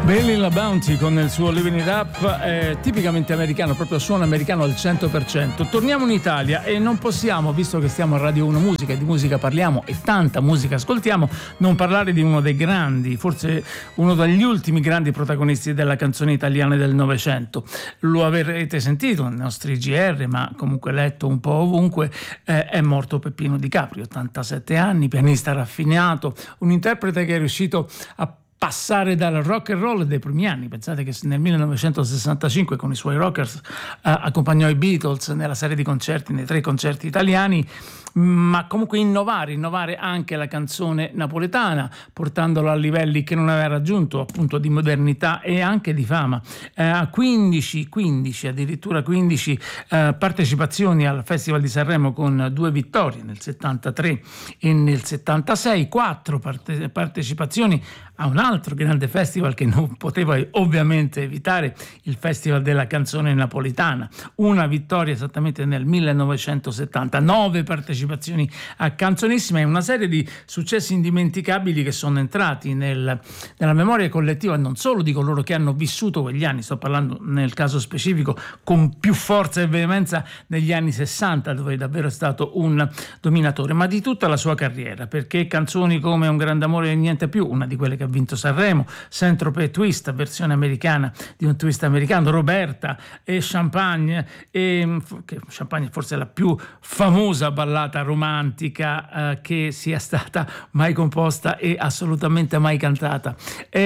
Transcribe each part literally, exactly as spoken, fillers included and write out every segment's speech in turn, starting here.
Bailey La Bounty con il suo Living It Up è tipicamente americano, proprio suono americano al cento per cento. Torniamo in Italia e non possiamo, visto che stiamo a Radio uno Musica e di musica parliamo e tanta musica ascoltiamo, non parlare di uno dei grandi, forse uno degli ultimi grandi protagonisti della canzone italiana del Novecento. Lo avrete sentito nei nostri G R, ma comunque letto un po' ovunque, eh, è morto Peppino Di Capri, ottantasette anni, pianista raffinato, un interprete che è riuscito a passare dal rock and roll dei primi anni. Pensate che nel millenovecentosessantacinque con i suoi Rockers eh, accompagnò i Beatles nella serie di concerti, nei tre concerti italiani, ma comunque innovare, innovare anche la canzone napoletana, portandola a livelli che non aveva raggiunto, appunto, di modernità e anche di fama. A eh, quindici, quindici, addirittura quindici eh, partecipazioni al Festival di Sanremo, con due vittorie nel settantatré e nel settantasei, quattro parte- partecipazioni a un altro grande festival che non poteva ovviamente evitare, il Festival della Canzone Napoletana. Una vittoria esattamente nel millenovecentosettanta, nove partecipazioni a Canzonissima e una serie di successi indimenticabili che sono entrati nel, nella memoria collettiva non solo di coloro che hanno vissuto quegli anni, sto parlando nel caso specifico con più forza e veemenza negli anni sessanta, dove davvero è stato un dominatore, ma di tutta la sua carriera, perché canzoni come Un grande amore e niente più, una di quelle che ha vinto Sanremo, Saint-Tropez Twist, versione americana di un twist americano, Roberta e Champagne, e che Champagne forse è la più famosa ballata romantica eh, che sia stata mai composta e assolutamente mai cantata.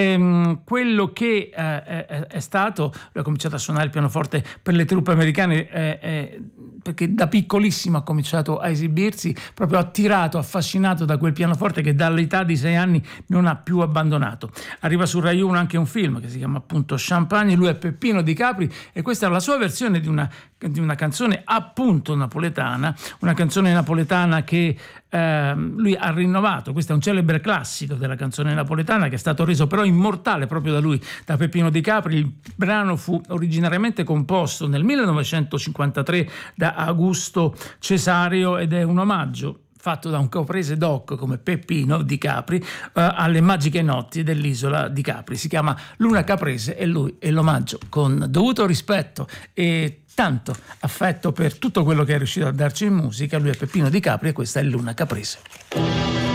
E, quello che eh, è, è stato, lui ha cominciato a suonare il pianoforte per le truppe americane eh, eh, perché da piccolissimo ha cominciato a esibirsi, proprio attirato, affascinato da quel pianoforte che dall'età di sei anni non ha più abbandonato. Arriva su Rai uno anche un film che si chiama appunto Champagne, lui è Peppino Di Capri e questa è la sua versione di una, di una canzone appunto napoletana, una canzone napoletana che eh, lui ha rinnovato. Questo è un celebre classico della canzone napoletana che è stato reso però immortale proprio da lui, da Peppino Di Capri. Il brano fu originariamente composto nel millenovecentocinquantatré da Augusto Cesario ed è un omaggio fatto da un caprese doc come Peppino Di Capri eh, alle magiche notti dell'isola di Capri. Si chiama Luna Caprese e lui è l'omaggio, con dovuto rispetto e tanto affetto per tutto quello che è riuscito a darci in musica. Lui è Peppino Di Capri e questa è Luna Caprese.